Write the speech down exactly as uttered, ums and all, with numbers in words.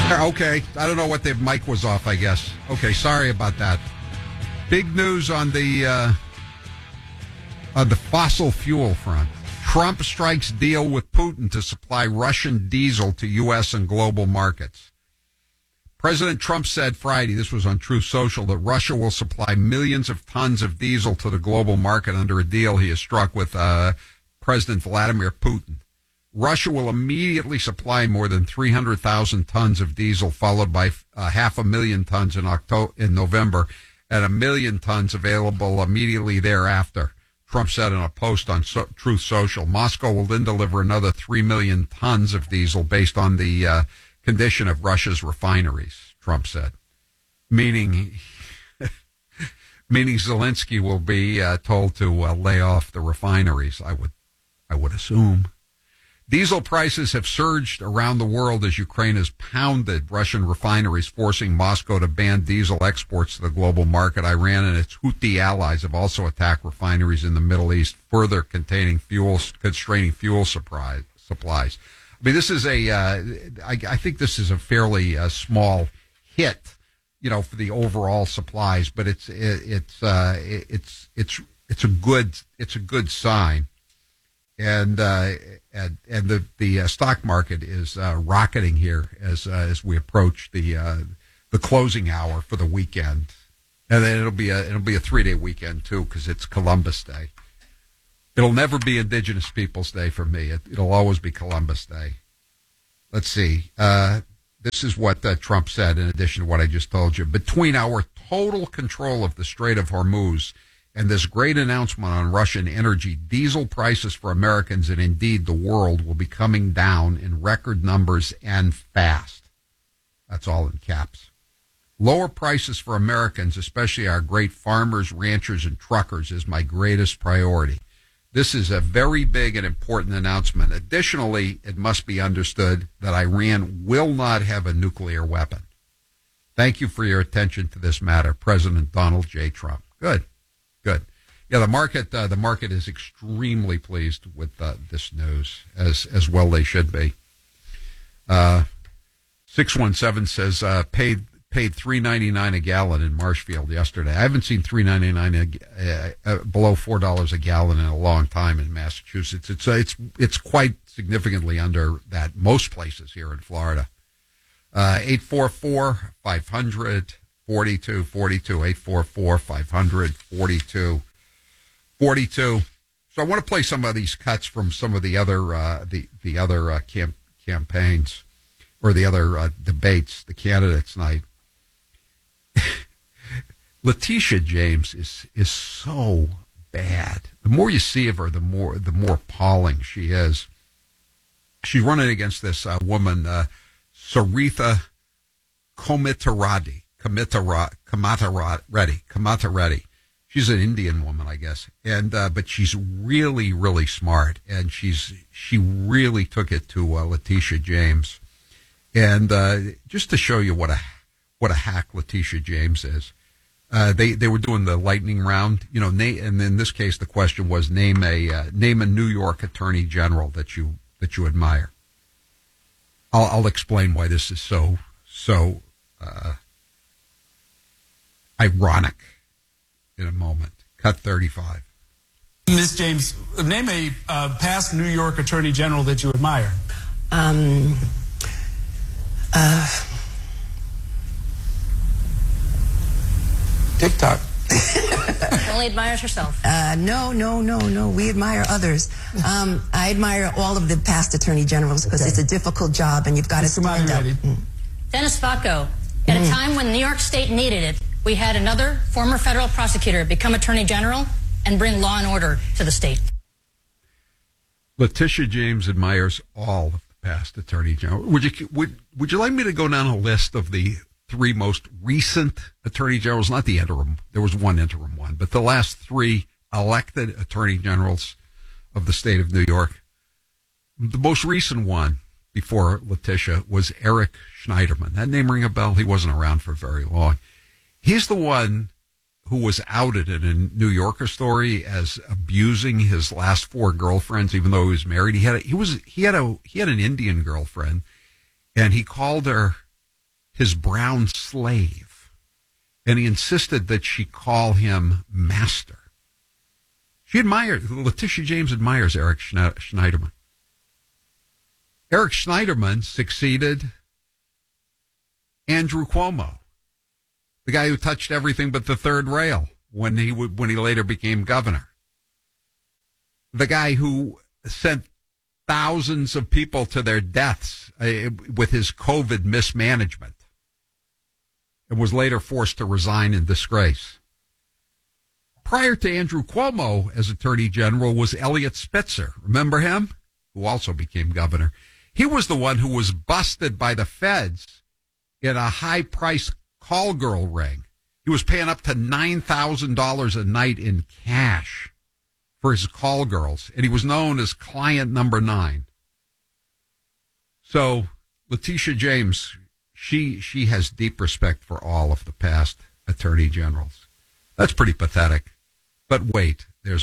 Okay, I don't know what the mic was off, I guess. Okay, sorry about that. Big news on the uh, on the fossil fuel front. Trump strikes deal with Putin to supply Russian diesel to U S and global markets. President Trump said Friday, this was on Truth Social, that Russia will supply millions of tons of diesel to the global market under a deal he has struck with uh, President Vladimir Putin. Russia will immediately supply more than three hundred thousand tons of diesel, followed by uh, half a million tons in October, in November, and a million tons available immediately thereafter, Trump said in a post on so- Truth Social. Moscow will then deliver another three million tons of diesel based on the uh, condition of Russia's refineries, Trump said. Meaning, meaning Zelensky will be uh, told to uh, lay off the refineries, I would, I would assume. Diesel prices have surged around the world as Ukraine has pounded Russian refineries, forcing Moscow to ban diesel exports to the global market. Iran and its Houthi allies have also attacked refineries in the Middle East, further containing fuel, constraining fuel supply, supplies. I mean, this is a, uh, I, I think this is a fairly uh, small hit, you know, for the overall supplies, but it's, it, it's, uh, it, it's, it's, it's a good, it's a good sign. And, uh, and, and the, the uh, stock market is, uh, rocketing here as, uh, as we approach the, uh, the closing hour for the weekend. And then it'll be a, it'll be a three day weekend too, because it's Columbus Day. It'll never be Indigenous Peoples Day for me. It, it'll always be Columbus Day. Let's see. Uh, this is what uh, Trump said in addition to what I just told you. Between our total control of the Strait of Hormuz and this great announcement on Russian energy, diesel prices for Americans and indeed the world will be coming down in record numbers and fast. That's all in caps. Lower prices for Americans, especially our great farmers, ranchers, and truckers, is my greatest priority. This is a very big and important announcement. Additionally, it must be understood that Iran will not have a nuclear weapon. Thank you for your attention to this matter, President Donald J. Trump. Good. Good. Yeah, the market uh, the market is extremely pleased with uh, this news, as as well they should be. Uh, six one seven says uh, paid paid three ninety nine a gallon in Marshfield yesterday. I haven't seen three ninety nine uh, uh, below four dollars a gallon in a long time in Massachusetts. It's uh, it's it's quite significantly under that most places here in Florida. Uh, eight four four, five hundred, forty-two forty-two, eight four four, five hundred, forty-two forty-two. So I want to play some of these cuts from some of the other uh, the the other uh, camp, campaigns or the other uh, debates, the candidates' night. Letitia James is is so bad. The more you see of her, the more the more appalling she is. She's running against this uh, woman, uh, Saritha Komatarati. Kamitara, Kamata Reddy, Kamata Reddy. She's an Indian woman, I guess, and uh, but she's really, really smart, and she's she really took it to uh, Letitia James, and uh, just to show you what a what a hack Letitia James is, uh, they they were doing the lightning round, you know, na- and in this case the question was name a uh, name a New York Attorney General that you that you admire. I'll, I'll explain why this is so so. Uh, ironic in a moment. Cut thirty-five. Miz James, name a uh, past New York Attorney General that you admire. Um, uh, TikTok. Only admires herself. Uh, no, no, no, no. We admire others. Um, I admire all of the past attorney generals because okay. It's a difficult job and you've got to stand up. Mm. Dennis Bacco, at mm. a time when New York State needed it, we had another former federal prosecutor become attorney general and bring law and order to the state. Letitia James admires all of the past attorney general. Would you would would you like me to go down a list of the three most recent attorney generals? Not the interim. There was one interim one, but the last three elected attorney generals of the state of New York. The most recent one before Letitia was Eric Schneiderman. That name ring a bell? He wasn't around for very long. He's the one who was outed in a New Yorker story as abusing his last four girlfriends, even though he was married. He had a, he was he had a he had an Indian girlfriend, and he called her his brown slave, and he insisted that she call him master. She admired, Letitia James admires Eric Schneiderman. Eric Schneiderman succeeded Andrew Cuomo, the guy who touched everything but the third rail when he would, when he later became governor. The guy who sent thousands of people to their deaths uh, with his COVID mismanagement and was later forced to resign in disgrace. Prior to Andrew Cuomo as Attorney General was Eliot Spitzer. Remember him? Who also became governor. He was the one who was busted by the feds in a high-priced call girl ring. He was paying up to nine thousand dollars a night in cash for his call girls, and he was known as Client Number Nine. So Letitia James, she she has deep respect for all of the past attorney generals. That's pretty pathetic. But wait,